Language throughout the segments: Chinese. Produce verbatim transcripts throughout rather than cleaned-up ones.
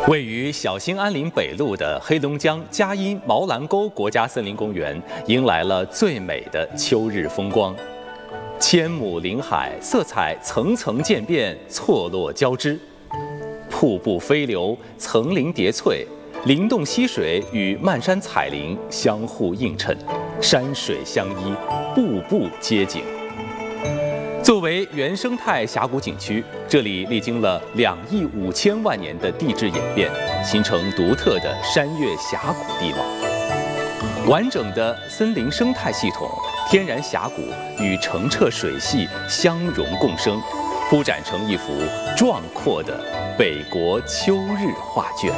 位于小兴安岭北麓的黑龙江佳音毛兰沟国家森林公园，迎来了最美的秋日风光。千亩林海，色彩层层渐变，错落交织，瀑布飞流，层林叠翠，灵动溪水与漫山彩林相互映衬，山水相依，步步皆景。作为原生态峡谷景区，这里历经了两亿五千万年的地质演变，形成独特的山岳峡谷地貌。完整的森林生态系统，天然峡谷与澄澈水系相融共生，铺展成一幅壮阔的北国秋日画卷。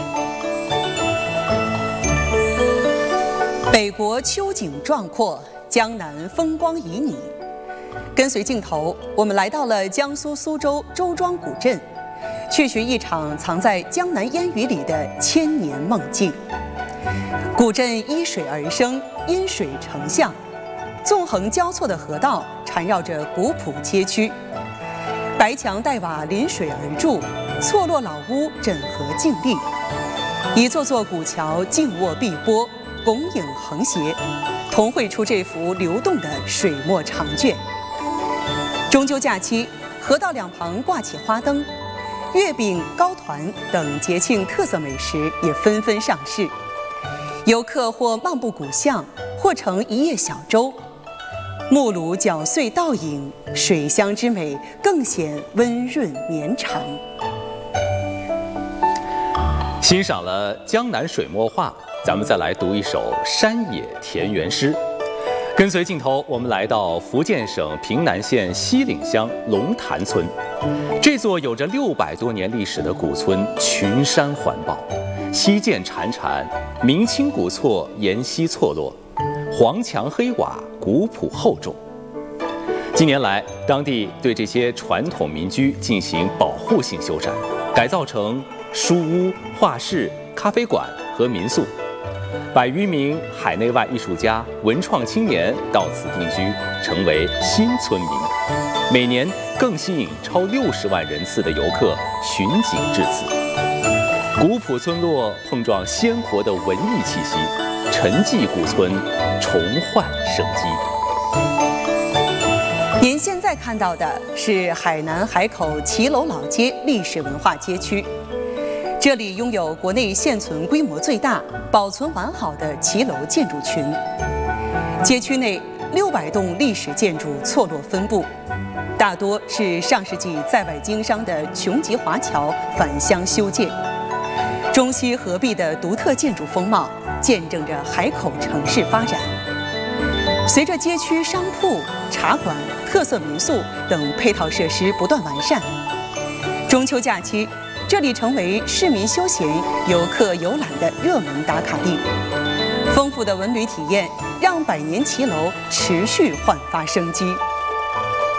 北国秋景壮阔，江南风光旖旎。跟随镜头，我们来到了江苏苏州周庄古镇，去寻一场藏在江南烟雨里的千年梦境。古镇依水而生，因水成巷，纵横交错的河道缠绕着古朴街区，白墙黛瓦临水而筑，错落老屋整合静立，一座座古桥静卧碧波，拱影横斜，同绘出这幅流动的水墨长卷。中秋假期，河道两旁挂起花灯，月饼、糕团等节庆特色美食也纷纷上市。游客或漫步古巷，或乘一叶小舟，木炉搅碎倒影，水乡之美更显温润绵长。 欣赏了江南水墨画，咱们再来读一首山野田园诗。跟随镜头，我们来到福建省平南县西岭乡龙潭村。这座有着六百多年历史的古村，群山环抱，溪涧潺潺，明清古厝沿溪错落，黄墙黑瓦，古朴厚重。近年来，当地对这些传统民居进行保护性修缮，改造成书屋、画室、咖啡馆和民宿。百余名海内外艺术家、文创青年到此定居，成为新村民。每年更吸引超六十万人次的游客寻景至此。古朴村落碰撞鲜活的文艺气息，沉寂古村重焕生机。 您现在看到的是海南海口骑楼老街历史文化街区。这里拥有国内现存规模最大、保存完好的骑楼建筑群。街区内六百栋历史建筑错落分布，大多是上世纪在外经商的琼集华侨返乡修建。中西合璧的独特建筑风貌，见证着海口城市发展。随着街区商铺、茶馆、特色民宿等配套设施不断完善，中秋假期这里成为市民休闲、游客游览的热门打卡地。丰富的文旅体验让百年骑楼持续焕发生机。